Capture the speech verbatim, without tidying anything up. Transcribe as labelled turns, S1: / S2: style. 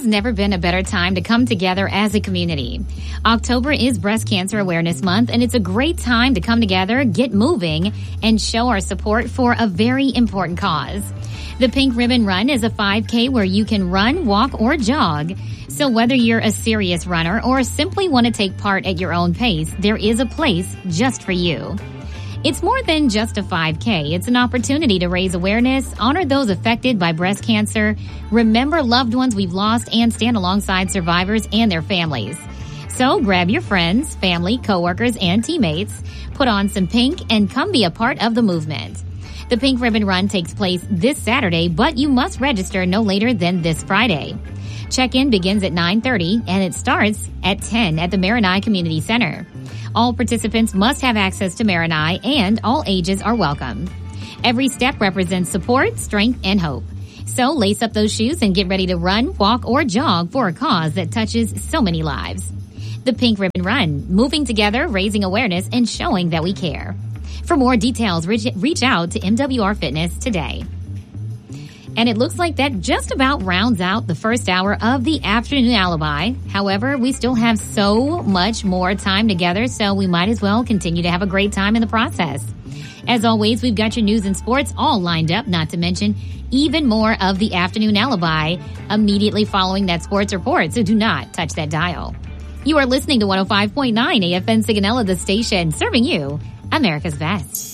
S1: There's never been a better time to come together as a community. October is Breast Cancer Awareness Month, and it's a great time to come together, get moving, and show our support for a very important cause. The Pink Ribbon Run is a five K where you can run, walk, or jog. So whether you're a serious runner or simply want to take part at your own pace, there is a place just for you. It's more than just a five K. It's an opportunity to raise awareness, honor those affected by breast cancer, remember loved ones we've lost, and stand alongside survivors and their families. So grab your friends, family, coworkers, and teammates, put on some pink, and come be a part of the movement. The Pink Ribbon Run takes place this Saturday, but you must register no later than this Friday. Check-in begins at nine thirty, and it starts at ten at the Maranai Community Center. All participants must have access to Maranai, and all ages are welcome. Every step represents support, strength, and hope. So lace up those shoes and get ready to run, walk, or jog for a cause that touches so many lives. The Pink Ribbon Run, moving together, raising awareness, and showing that we care. For more details, reach, reach out to M W R Fitness today. And it looks like that just about rounds out the first hour of the Afternoon Alibi. However, we still have so much more time together, so we might as well continue to have a great time in the process. As always, we've got your news and sports all lined up, not to mention even more of the Afternoon Alibi immediately following that sports report, so do not touch that dial. You are listening to one oh five point nine A F N Sigonella, the station serving you America's best.